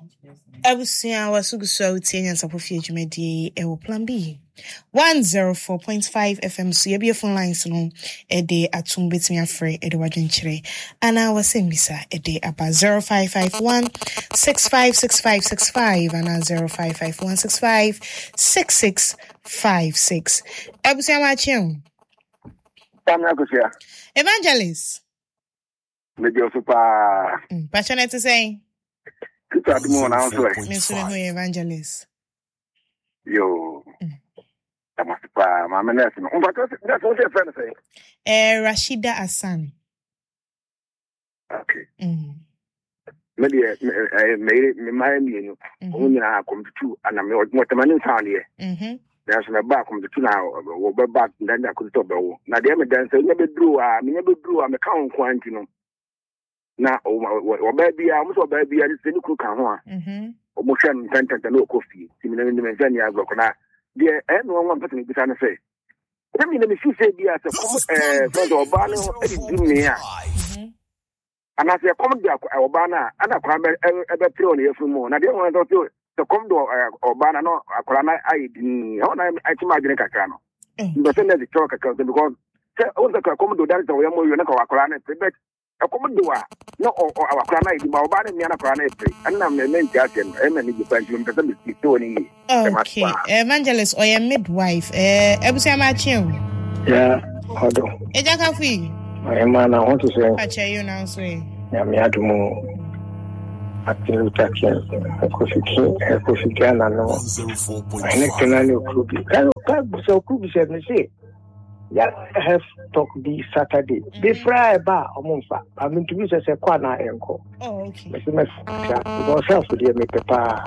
Abusia wasuguso tienya sapofie dwumadi e wo plan B 104.5 FM so ye be phone lines no e de atum betimi afre e de wadwenkyere ana wasembisa e de aba 0551 656565 ana 0551 656656 Abusia ma chien Tamna kusia Evangelist medio super passionate to say Kita adu na so Miss Evangelist yo Tamasipa mama nesi no umbato that's what your friend say Rashida Hassan okay media me my me no unyina komputu ana me motamani town here there's me back komputu na wo be back ndanda komputu be wo na de me dan say me be dru a me ka on kwanti no na o baby a muso baby a se ni ku kan ho a o mo hwe ntantanta na okofi ti me na me zani agro na de no one person bi san say me me si say bi a se friend oba no e di me a ana se come dia oba na ana kwa be pre on yefu mu na de won to se come do oba na no akora na ayi ho na I ti ma gene kakra no but say na the talk kakra because se o se come do director we mo yo na kwa akora na but akomodoa no awakra na idi ma oba na mia na akora na epe ana me mente ase no e ma ni jipa nti mpesa me to ni yi okay Evangelist or your midwife ebusia ma chien yeah hodo eja ka fi na want to say acha you now so ya mi adumo atilu takia ekofiki na no ene kenani okrubi ka so okrubi se me say yeah, I have talk this Saturday. They fry ba omonfa. I mean to be say kwa na enko. Oh, okay. Because self dey make papa.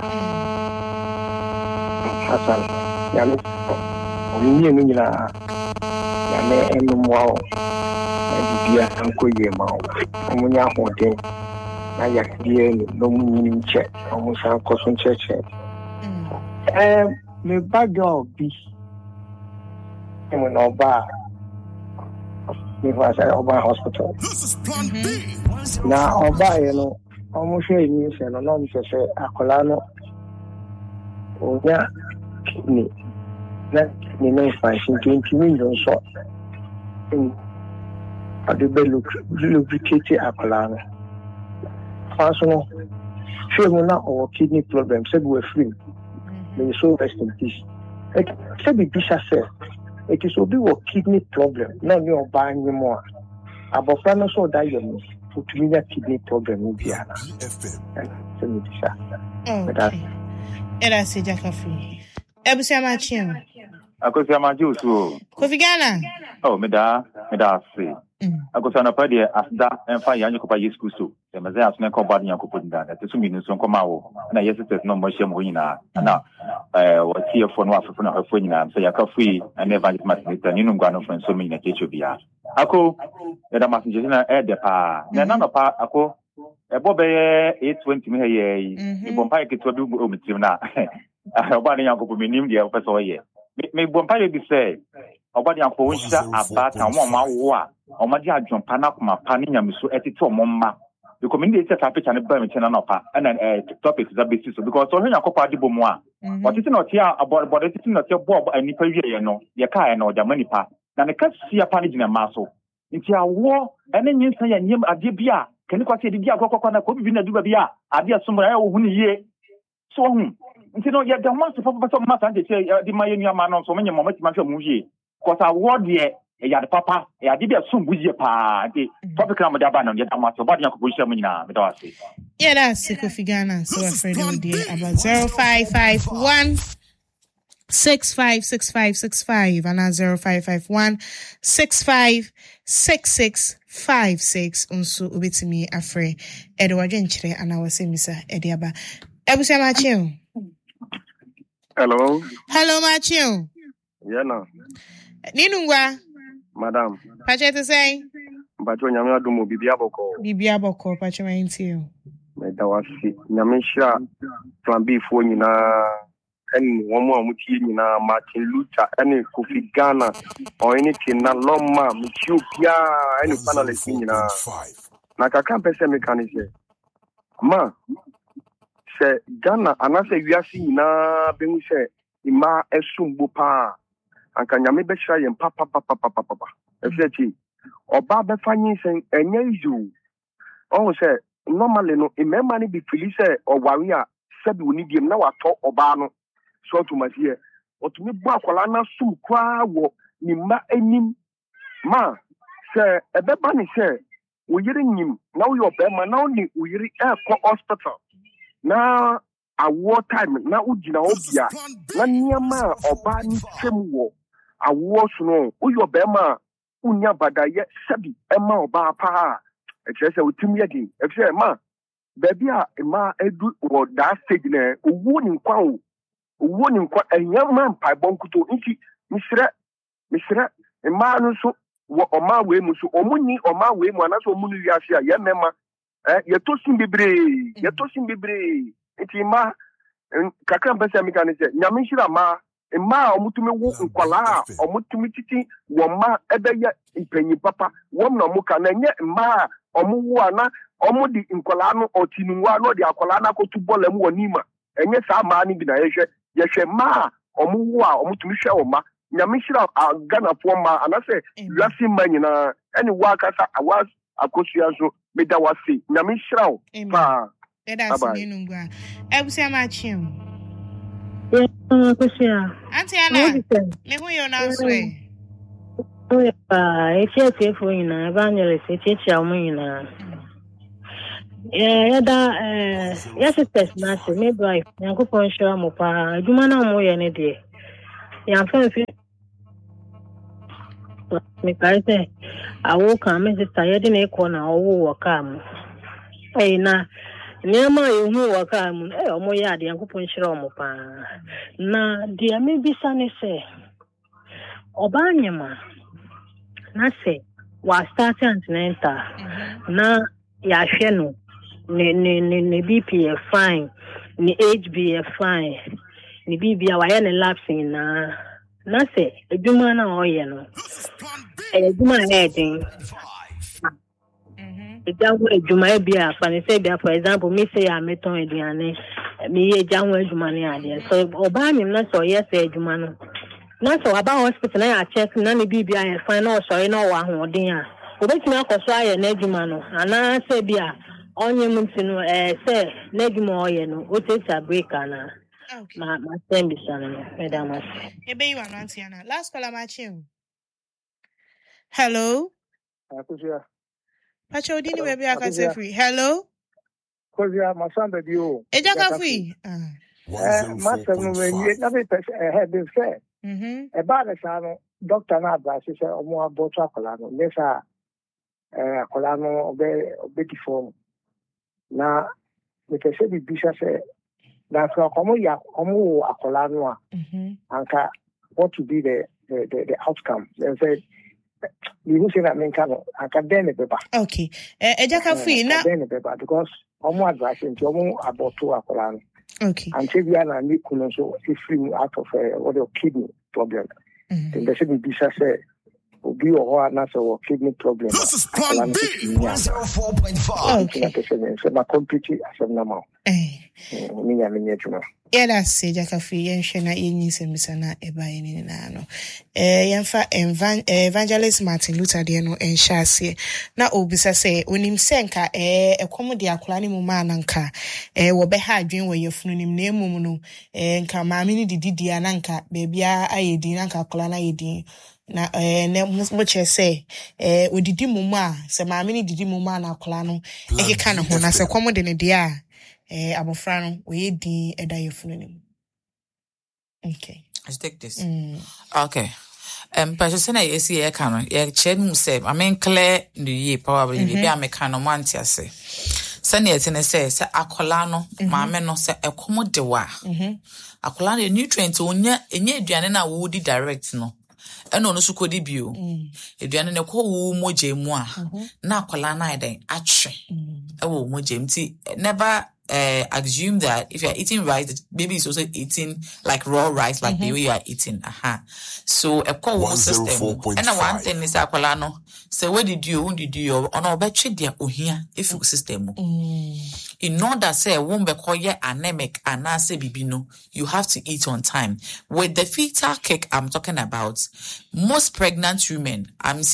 Hassan. Ya me oni ni na ya me enu mo. Bibia anko ye ma. Omunya hoden. Na ya die ni no mu ni che. Omu san ko sun che. Me bag bi in Oba hospital. This is plan B. Now Oba, almost a news and a non say Acolano or kidney. That remains by 20 million short. I do lubricate Acolano. Personal, not or kidney problem, said we're free. May so rest in peace. Said be said. It is obi wo kidney problem. No you oba anymore. Abofra no so die you put me kidney problem in Biana. Era se jakafu. Ebusia ma chien. Akosia ma jusu. Kofi Ghana. Oh, meda se. Akosia na pa de asda enfa ya nyokopa Yesu so. Se meze asune ko bad nyakopo ndanda. Te sumi nso nkoma wo. Na Yesu tes no mo hye mo nyina. Na what here for no afọ na afọ nyina. So yakafu and evangelist Mr. Ninu ngwa no fun so me na kecho bia. Ako eda masinje na de pa. Na na pa ako ebo be 820 me ye. Ibo mpa keto bi o mitim na. Oba ne nyakopo menim de o pese o ye. Me bompa ye bi say oba de anko wonhia abata wo ma wo a o ma di adwompa na koma pa ne nyameso etete o momma the community set up picture na ba me chena na pa and topic is that basis because so henya kopa de bomu a what is not here about it is not here bo anipa wie ye no ye kai na o da manipa na ne ka sia pa ne gina maso nti awo ene nyinsa ya nyem ade bia kani kwase de bia kokokwa na ko bibi na duba bia ade asomra ya wo hu ne ye so hu nti no ye da maso papa so masa de say de maye nua ma no so menye mo mati ma hwe mu wie cause award ye ya de papa ya de bia sum buzie pa de topic na mo da ba na ye da maso ba de yakọ buzie mu nyina me da wase yeah that's Kofi Ghana so afraid of the about 0551 656565 and 0551 656656 unso obetimi afre Edward Nchire and our semisa ediaba ebusia machio. Hello machio. Yeah no Ninungwa madam pache to say Bacho nyame adumo bibia boko pache ma intio me da wasi nyame hira plan B fo nyina en womo amuti nyina Martin Luther en Kofi Ghana or anything na loma mutubia en panelist nyina na kaka pese mechanic ma say Ghana anase wiase nyina be hu say ima esumbo pa anka nyame be hira yen papa efechi oba be fanyi sen enye izu o say normally no imema ni be feel say oware a sabi woni diem na wato oba no so to masie otumi bu akola na sum kwa wo ni ma enim ma say ebeba ni say uyiri nyim na wo yobe ma na oni uyiri ko hospital na awo time na ugina obia na niama oba ni semwo awo so no wo yobe ma unya badaye sabi ema oba pa e kire utimi yagi e kire ma baby a ma edu wo that stage na owo ni nkwa enyama mpa bonkuto nti misre ma no so wo oma we mu so omunyi oma we mu anaso omunu wiase a ye mema yetosin bebre nti ma kakra mpese mi kan se nyame hira ma omutumi wo nkwala omutumi titi wo ma ebeye impanyi papa wo na omuka na nye ma omuwo ana omudi nkwala no otinuwa no de akwala na kotu bola mu wonima enye sa ma ni bi na yehwe ma omuwo a omutumi hwe wo ma nyame hira Ghana fo ma anase wiase ma nyina eni wakasa awas akosua so meda wase nyame hira wo pa eda sinenungwa ebusia ma chim kosia anti ana me hu yo na so eche fo nyina evangelist eche amu nyina sisters na se midwife yankopon hira mo pa adwuma na mo ye ne de yamfa me kaite awo kan me sister ye de na eko na owo wo ka mu na nyama yehu wo ka mu omo ya de yankopon hira omo pa na de me bisa ne se oba nyama na se wa start antenatal na ya hwe no ne BP fine ni HB fine ni bibia wa ya ne lapsing na se edwuma na oye no edwuma heading ejawo edwuma bia fa ne se bia for example me say ya meton ediane me ye jawo edwuma ne ade so oba nyim na so yes edwuma no na so aba hospital na ya check na ne bibia ya fine na so na wa hoden a obetimi akoso aye na edwuma no ana se bia onye mutinu se na edwuma oye no o take a break ana okay ma tembi sana madam ebe you are Antiana last call ma chim hello akosia pacho dini we bia ka say free hello kosia masamba dio eja ka free masamba we na be have been fair about the sano doctor na advice say omo abotu akola no nesa akola no obe form na we can say the bishop say that's how omo akola no anka what to be the outcome they say you say that men can anka den the paper okay eja ka free na den the paper because omo advice nti omo abotu akola no okay and say we are na kuno so free out of what your kidney problem then there should be bishop say obi or na so kidney problem this is plan B 104.5 okay so my computer as normal minya tuma yada se jaka free yenhwe na yenyi semisa na eba yeni na no yemfa evangelist Martin Luther de no enhyase na obisa se onim senka ekom de akola ne mu ma nanka wo be ha adwen wo yefunu nim na emum no nka maame ni didi ananka bebia ayedi nanka akola na yedi na ne mo che se odidi mumu a se maame ni didi mumu na akola no ekeka ne ho na se kom de ne de a abofra no we din eda yefunu nim okay let's take this okay person na yes ye ka no ye che mu se I mean clear the ye probably be am ka no manti ase se na yete ne se akola no maame no se ekomo de wa akola no nutrient onya enye aduane na wo di direct no eno no su kodi bio aduane ne ko wo moje mu a na akola na iden atwe e wo moje mti never assume that if you're eating rice, the baby is also eating like raw rice, like the way you are eating. So a core system. And one thing is aqualano. So when did you on our betcha dear ohia if you system? In order say a womb be anemic and I say bibino, you have to eat on time. With the fetal cake I'm talking about, most pregnant women,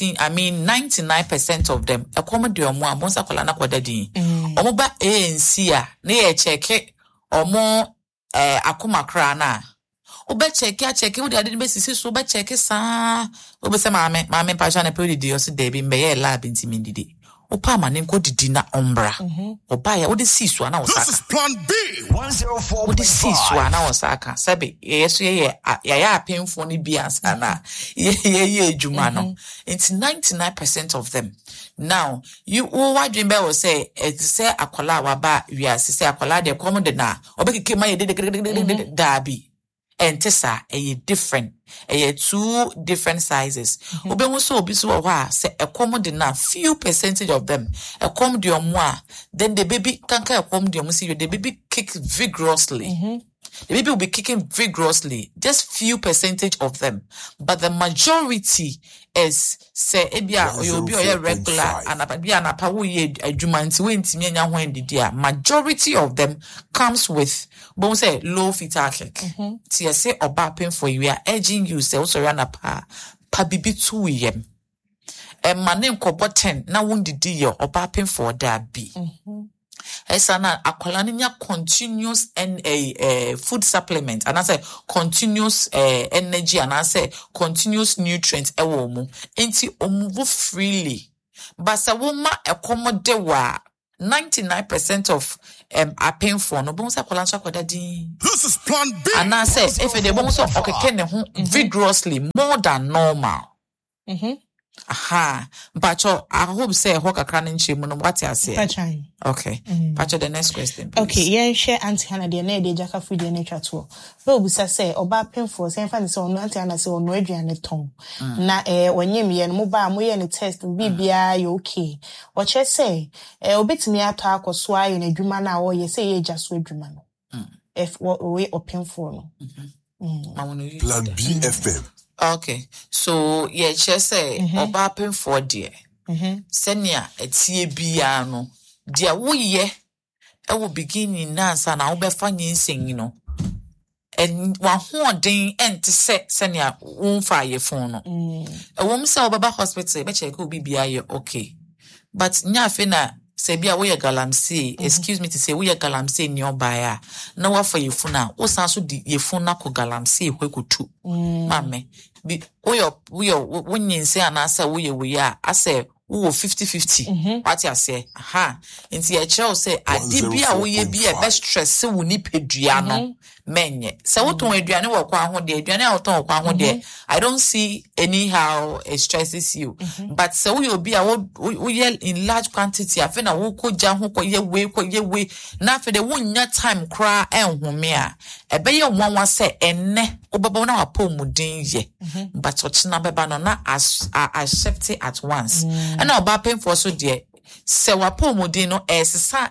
99% of them, a common dear one, once akwalana kwadadi. Omoba ANC na check or more akuma krana. Obe check wo de ade be sisi so obe check sa obe se maame passion na pe di osi de bi mbe lab ntimi didi opa ma ne nko didi na ombra oba ya wo de sisu ana wo saka. This is plan B 104.5 wo de sisu ana wo saka sabe yeso ye ya apemfo ni bi ansa na ye ejuma no. It's 99% of them. Now you what dream be will say it say akola wa ba wi ase say akola de come de na obekeke ma ye de dabi. And tessa different, two different sizes. Obe so obi so wa say a common na few percentage of them. A common then the baby can't common see the baby kick vigorously. The baby will be kicking vigorously. Just few percentage of them, but the majority is say ebia you be regular and apa wo ye adwuma nti we ntimi anya ho ndidia. Majority of them comes with bon say low fetal cake. Ti say oba pen for you are urging you say also run pa bibi 2 yem. E mane nkobo 10 na wo ndidi ye oba pen for da bi. Esana akwalani nya continuous food supplement and I say continuous energy and I say continuous nutrients ewo mu enti omuvu freely but sa woma accommodate wa 99% of apen for no bon sa akwalani akwada din. This is plan B and I say if they bon so okeke ne ho vigorously more than normal. But I hope say hoka craning chimo no what you say. Okay. But the next question. Please. Okay, yeah, share Auntie Hannah the na de jaka food the nature to. But we say oba painful say fan say ono Auntie Hannah say ono aduane ton. Na when you me no ba mo ye ne test bibia you okay. What you say obetimi ato akoso aye na adwuma na wo ye say ye jaso adwuma no. If we open for no. Plan B FM. Okay, so yeah, she say oba pen for dear. Senia etie bia no. Dia wo ye e wo beginning na ansa na wo be fa nyinseng no. And wa hoden ente se senia wo fa ye fon no. E wo mse obaba hospital be check obi bia ye okay. But nya fe na se bia wo ye galamsey, excuse me to say wo ye galamsey ni obaya. Na wa fa ye fon na wo san so di ye fon na ko galamsey hwekotu. Mame bi wo nyinse anasa wo ye wo ya ase wo 50-50 what you say nti e che o say ade bia wo ye bia be stress wo ni pedua no menye se wo ton aduane wo kwa ho de aduane a wo ton kwa ho de I don't see anyhow it stresses you but se wo ye bia wo ye in large quantity afa na wo ko ja ho ko ye we na afa de wo nya time kra enhome a e be ye nwanwa se enne obaba na apomudin ye but ochina beba no na accept it at once and oba pay for so there se wapomudin no esesa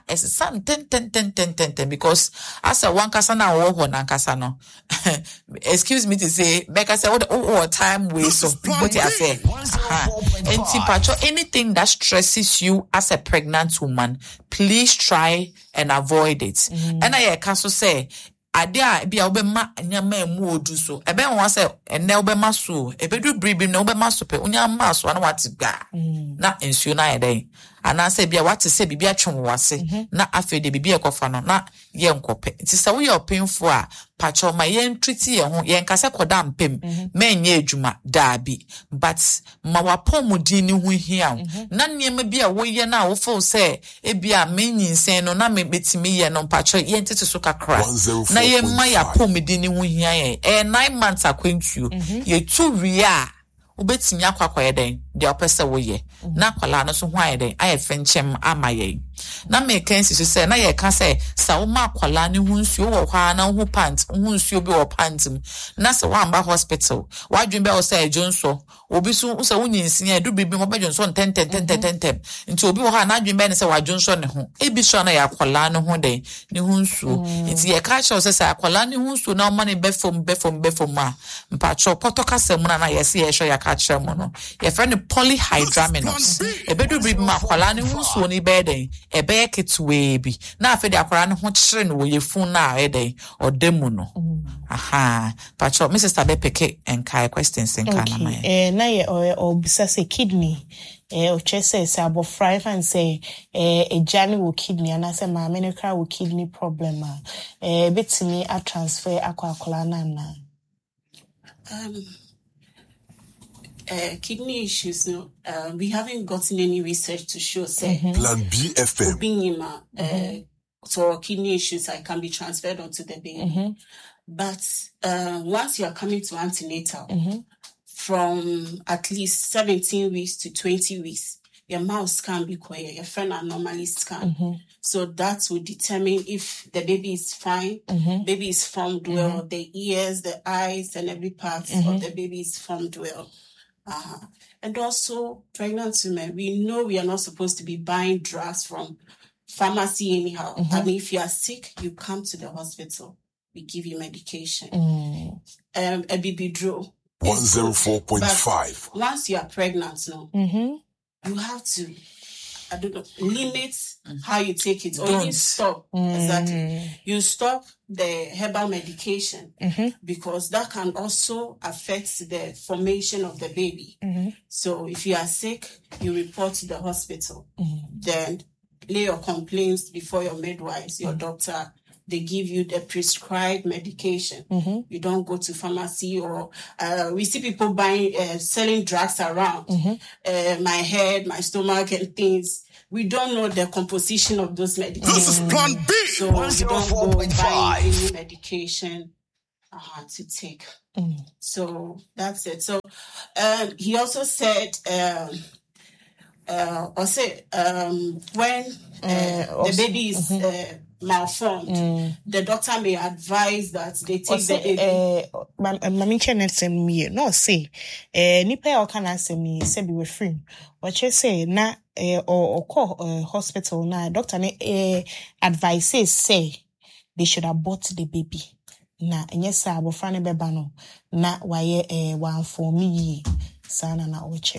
ten because as a one kasa na wo ho na kasa no excuse me to say because what time we so what you say and anything that stresses you as a pregnant woman please try and avoid it and I can so say adia bia obema nyama emu odu so ebe won say ene obema so ebedu bribi na obema so pe onya ma so na watiga na ensuo na yeden ana say bia wate say bibia twonwase na afede bibia ekofa no na ye nkope nti say we openfo a pacho ma ye ntwiti ye ho ye nkase koda mpem menye adwuma daabi but ma wapomudin ni hu hia na niema bia wo ye na wo fo say e bia menyinsen no na mebetimi ye no pacho ye ntete so kakra na ye ma ya pomudin ni hu hia ye 9 months akwantuo ye tu ria ubetimi akwakoye den de opese wo ye na kwala no so hwan den aye fenchem ama ye na make sense say na ye ka say sa wo ma kwala ne hu nsuo wo kwa na hu pant hu nsuo bi wo pant mu na se wa amba hospital wa dwen be o say jonso obi so say wo nyinsia do bibi mo be jonso 10 nti obi wo ha na dwen be ne say wa jonso ne ho ebi so na ya kwala ne ho den ne hu nsuo nti ye ka show say kwala ne hu nsuo na ma ne be fom ma mpa cho potoka se mu na ye se ye show ya ka kire mo no ye friend polyhydramnios ebedu bibi ma kwala ne hu nsuo ni be den ebe ketwe bi na afi de akwara ne ho kire no ye fun na eden odemu no aha pacho Mrs. Tabepeke enkai questions enka na mai na ye o bisa say kidney o chese say abofra fan say a journey with kidney and I say ma menokra with kidney problem betimi a transfer akwakola na kidney issues no we haven't gotten any research to show say Plan B FM being so kidney issues I can be transferred onto the baby but once you are coming to antenatal from at least 17 weeks to 20 weeks your mouth can be quiet your friend anomaly scan so that will determine if the baby is fine baby is formed well the ears the eyes and every part of the baby is formed well. And also, pregnant women, we know we are not supposed to be buying drugs from pharmacy anyhow. I mean, if you are sick, you come to the hospital. We give you medication. A baby draw. 104.5. Once you are pregnant, you have to, I don't know, limit how you take it. Or you stop. Exactly. You stop the herbal medication because that can also affect the formation of the baby. So if you are sick, you report to the hospital. Then lay your complaints before your midwives, your doctor. They give you the prescribed medication. You don't go to pharmacy or we see people buying, selling drugs around. My head, my stomach and things. We don't know the composition of those medications. This is Plan B. So you don't go buy any medication to take. So that's it. So he also said when the baby is malformed, the doctor may advise that they take the baby. Mami chene semi no say nipa o kana semi say be we free. Or say na or call hospital na doctor ne advices say they should abort the baby. Na enyesa abofra ne beba no na waye wan for me sana na oche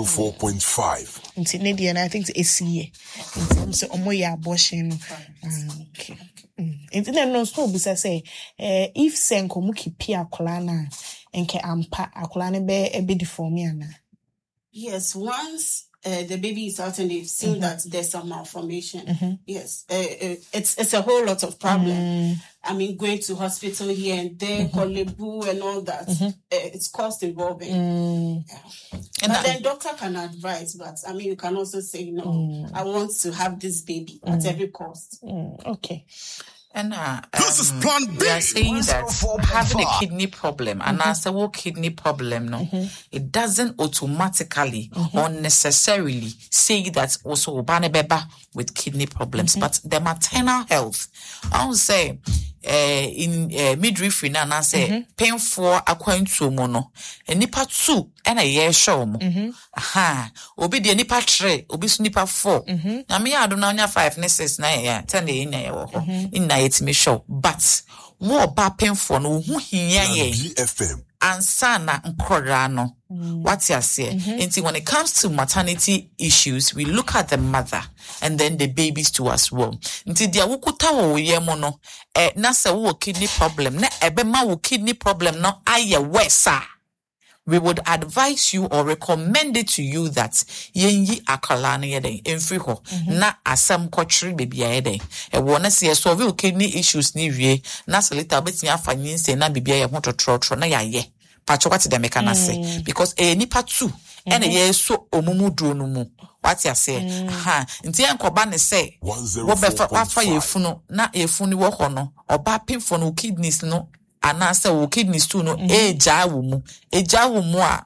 104.5 nti ne die na I think it's ye nti so omo ya abortion okay nti na no so bisa say if senko mu kipi akola na enke ampa akola ne be deform ana. Yes, once the baby is out and they've seen that there's some malformation. Yes, it's a whole lot of problem. I mean, going to hospital here and there, Kolebu and all that. It's cost involving. But then doctor can advise, but I mean, you can also say, no, I want to have this baby at every cost. Okay. And this is Plan B. We are saying that having a kidney problem, and as a kidney problem, no, it doesn't automatically or necessarily say that also beba with kidney problems, but the maternal health. I would say in midwifery now, I say painful acquaintance mono, and nipa 2 and a year show mo. Obi the nipa 3, obi nipa 4. I mean, I don't know 5 nurses na 10 in it me show, but more ba painful no who hiya ye BFM ansana nkorano. What's your say? And when it comes to maternity issues, we look at the mother and then the babies too as well. Until dia wukuta wo ye mono na se wo kidney problem na ebema wo kidney problem no aye wesa. We would advise you or recommend it to you that yenyi akala na yeden emfri ho na asam kochiri baby yeden e wona se solve kidney issues ni wie na se later betimi afanyin se na baby ye ho totrotro na yaye pacho what the mechanic say because nipa 2 and ye so omumu duro no mu what you say nti enkoba ne say wo be fa yefunu na yefunu wo ho no oba pimfo no kidneys no anasa wo kidneys too no eja wo mu a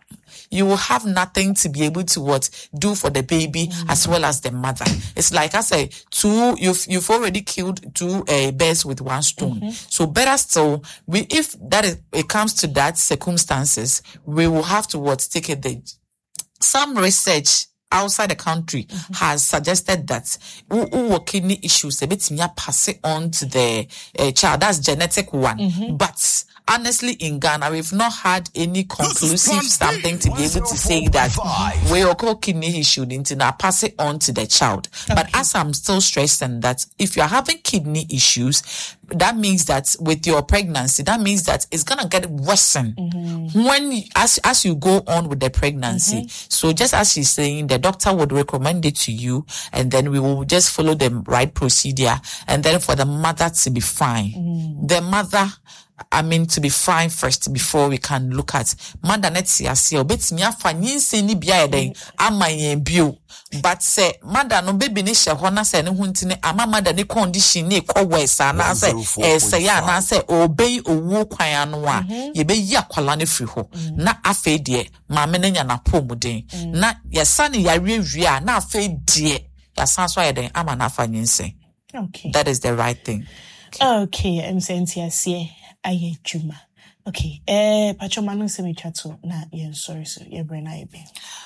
you will have nothing to be able to do for the baby as well as the mother. It's like I say, you've already killed two birds with one stone. So better still, if it comes to that circumstances, we will have to take it. Some research outside the country has suggested that kidney issues a bit pass it on to the child. That's genetic one. But honestly, in Ghana, we've not had any conclusive something to be able to say that we occur kidney issue into now pass it on to the child. But as I'm still stressing that if you're having kidney issues, that means that with your pregnancy, that means that it's gonna get worsened when as you go on with the pregnancy. So just as she's saying, the doctor would recommend it to you, and then we will just follow the right procedure, and then for the mother to be fine. The mother, to be fine first before we can look at mother netsi ase obetimi afa nyinse ni bia eden amayen bio. But say mother no baby ni hye ho na say ne huntine ama mother ni condition ni ekowesa na say ya na say obey owu kwan anu a ye be yi akwala ne firi ho na afa de maame ne nya na pomuden na yesa ne yarewie a na afa de yasan so eden ama na afa nyinse. Okay, that is the right thing. Okay, I'm saying here aye juma. Okay, pachomanu se me chato na yen sorry so ye brena ebe.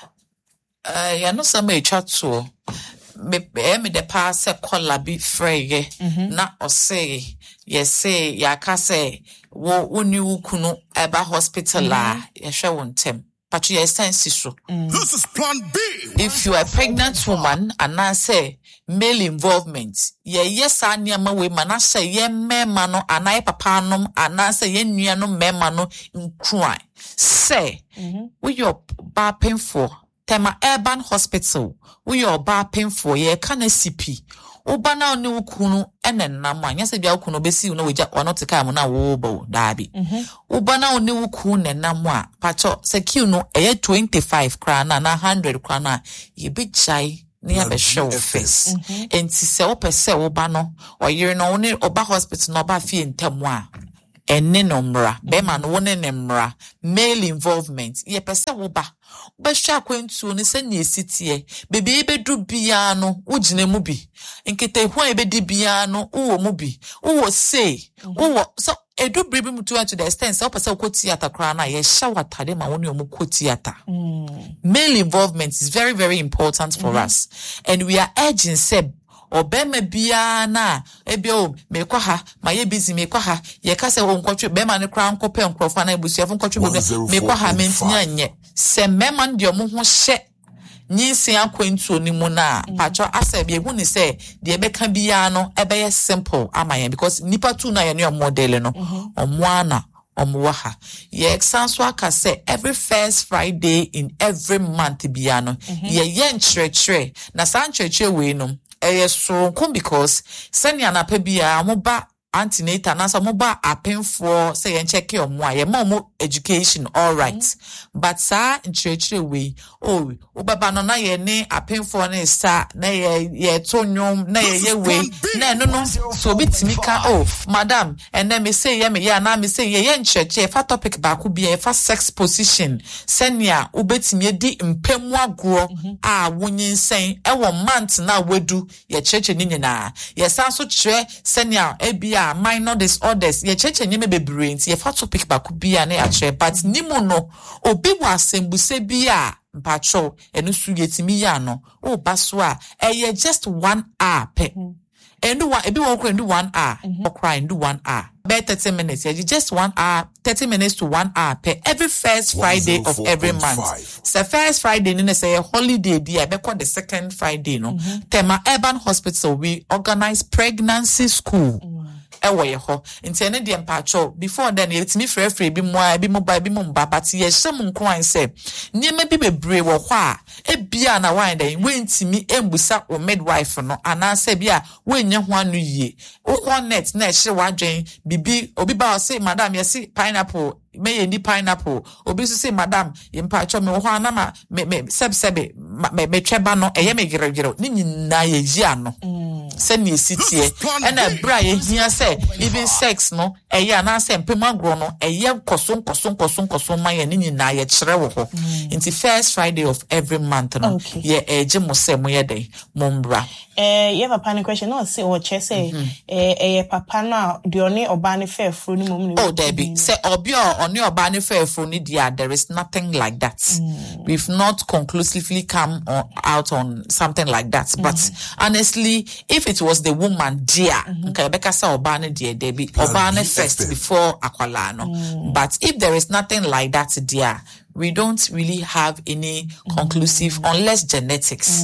Ya no se me chato me de pa se kola bi freye na ose ye say ya ka say wo ni ukunu eba hospital a ye hwe wontem. Pacho ye sense so. This is plan B. If you are a pregnant woman and I say male involvement, yes, I near we man, I say ye me mano and I papa num and I say ye no me mano in cry. Say, we your bar painful. Tema urban hospital, we your bar painful ye can CP. Obana ni ukunu enen na man yase bia ukunu besi no weja ono tika mu na wo bo dabi obana ni ukunu na mu a pacho secure no 25 kra na 100 kra na ye be chai na ya be show face enti se opese oba no oyire no ne oba hospital no ba fie ntamu a enne no mra be ma no wone ne mra male involvement ye pese wo ba hwa kwentu ne se na esitie bebe ebedu bia no ugine mu bi nkete hu ebedi bia no uwo mu bi uwo say uwo so edu bribi mu to the extent so pese ko theater kra na ye hya watade ma woni omu ko theater. Male involvement is very, very important for us, and we are urging seb obema bia na ebio mekwa ha ma ye busy mekwa ha ye ka se wonkotwe bema ne kra nkope nkrofo na ebusuafo nkotwe mekwa ha mentinya nye se mema ndi omo ho hye nyinse akwantu onimu na pacho asabe ehu ni se de ebeka bia no ebeye simple amayen because nipa tu na ye ne model no omwana omwaha ye exanso aka say every first Friday in every month bia no ye nchirechire na san chirechire we no so because senya na pa bia mo ba antenatal na so mo ba apenfo say yen check your mo ye mo education all right but sa nchirechire we obaba no na ye ne apenfo na sa na ye tonyom na ye we na no so bitimi ka madam and then me say ye me ya na me say ye nchirechire fa topic ba ku bia fa sex position senya obetimi di mpemu agro a wonyensen e wo month na wedu ye church ni nyina ye san so kire senya ebia minor disorders ye church nyeme bebre nti ye fa topic ba ku bia na ya kire but nimu no obi wa sembuse bia mpacho enu su yetimi ya no baso a eye just 1 hour pe and do ebi won kra do 1 hour or cry do 1 hour about 30 minutes just 1 hour 30 minutes to 1 hour per every first Friday of every month. So first Friday ni say a holiday be call the second Friday no Tema Urban Hospital we organize pregnancy school ewo ye ho nti ne de mpacho before then it me free bi mo ba but ye hyem nkwan say niema bi bebre wo ho a ebia na wan den wentimi embusa o midwife no ananse bia wenye ho anu yie o connect na ehye wadwen bibi obi ba say madam ye see pineapple me ye ni pineapple obi so say madam ye mpacho me ho ana ma me sebe me tweba no eye me giregire ni nyina ye yi ano send you city and a Brian here say even sex no na say pema grono koson my and na ye chrewo into first Friday of every month no ye ejemo se moye day mombra you have a panic question no say what say papa na the only obani fair fro ni mum oh Debbie say obi only obani fair fro ni dia there is nothing like that. We've not conclusively come out on something like that, but honestly if it was the woman dear okay Rebecca say obani dear Debbie obani first before akwala no but if there is nothing like that dear we don't really have any conclusive unless genetics.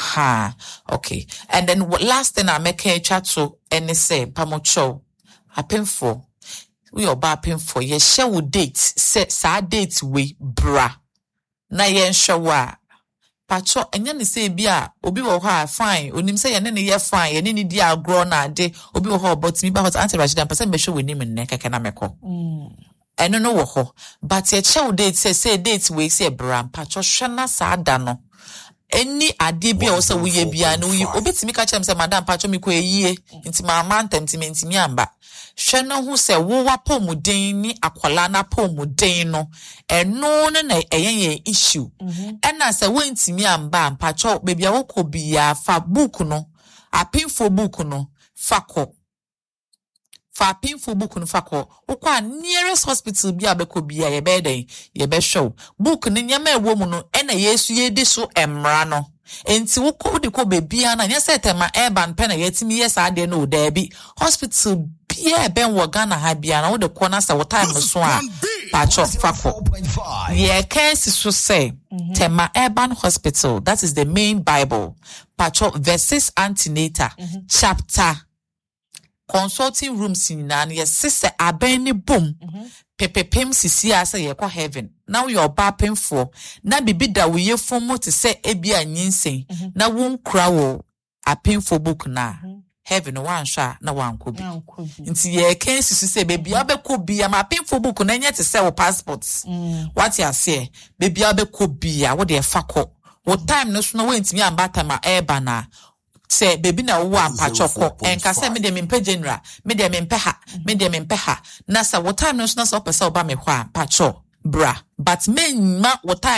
Okay. And then last thing I make a chat to any say pamocho happen for we are bapping for ye share date set sad date we bra na yen showa pacho enya ni say bia obi wo ha fine onim say ye ne ye fine ye ni di agro na ade obi wo ha but me ba hot anti rashida person be show we nim ne keke na meko I don't know what, but your child date say dates we say bram patcho shana sada no. Any adibi also we be no you obit me catch him say madam patcho me ko ye inti ma man temtimenti mi amba. Shana who say wo wa pomuden ni akwala na pomuden no eno na eyen issue. And na say we intimi amba patcho baby awoko bia fa book no apinfo book no fako fa painful book no fako ukwa nearest hospital bi abeko bia ye be den ye be show book ne nyama ewo mu no ena yesu ye di so emra no enti woko de ko be bia na nya setema urban pen na yetimi yes ade no da bi hospital bia ben wo Ghana ha bia na wo de ko na sa wo time so a patcho fako ye case so say tema urban hospital that is the main bible patcho verses antenatal chapter consulting rooms in na ye sister abeni boom pepepem sisi asa ye kwa heaven now you're bapping for na bibi da we ye form to say ebia nyinsen na won kra wo apin book na heaven one sha na wan ko bi nti ye can sisi say baby abeko bia ma apin book na nya te say wo passports what you say baby abeko bia wo de fakọ wo time no so na wentimi ambata ma eba na say baby na wo ampachoko enka say me de mempe general me de mempe ha na sa what time no so na so pesa oba me hwa pacho bra but men ma what time